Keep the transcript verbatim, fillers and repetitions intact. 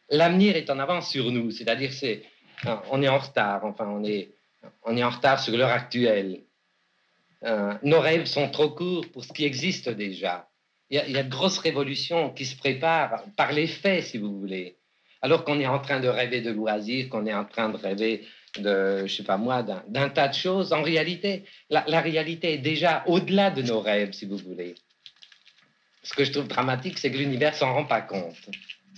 l'avenir est en avance sur nous, c'est-à-dire c'est, on est en retard, enfin on est, on est en retard sur l'heure actuelle. Euh, nos rêves sont trop courts pour ce qui existe déjà. Il y, a, il y a de grosses révolutions qui se préparent par les faits, si vous voulez. Alors qu'on est en train de rêver de loisirs, qu'on est en train de rêver de, je sais pas moi, d'un, d'un tas de choses, en réalité, la, la réalité est déjà au-delà de nos rêves, si vous voulez. Ce que je trouve dramatique, c'est que l'univers s'en rend pas compte.